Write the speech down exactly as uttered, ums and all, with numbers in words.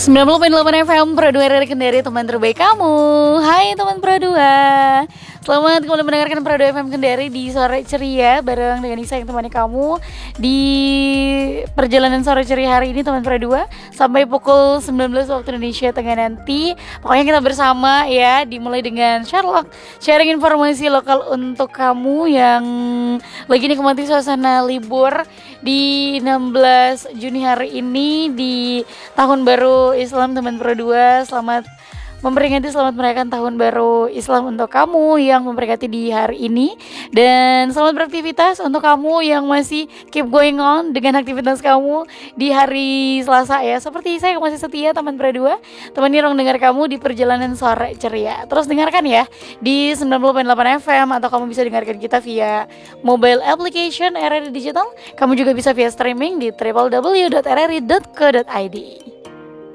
sembilan puluh koma delapan F M Pro dua R R Kendari, teman terbaik kamu. Hai teman Pro dua, selamat kembali mendengarkan Pro dua F M Kendari di sore ceria bareng dengan Nisa yang temani kamu di perjalanan sore ceria hari ini teman Pro dua sampai pukul sembilan belas waktu Indonesia Tengah nanti. Pokoknya kita bersama ya, dimulai dengan Sherlock, sharing informasi lokal untuk kamu yang lagi nikmati suasana libur di enam belas Juni hari ini di tahun baru Islam teman Pro dua. Selamat memperingati, selamat merayakan tahun baru Islam untuk kamu yang memperingati di hari ini. Dan selamat beraktivitas untuk kamu yang masih keep going on dengan aktivitas kamu di hari Selasa ya. Seperti saya yang masih setia teman Pro dua, temani rong dengar kamu di perjalanan sore ceria. Terus dengarkan ya di sembilan puluh koma delapan F M, atau kamu bisa dengarkan kita via mobile application R R I Digital. Kamu juga bisa via streaming di w w w dot r r i dot co dot i d.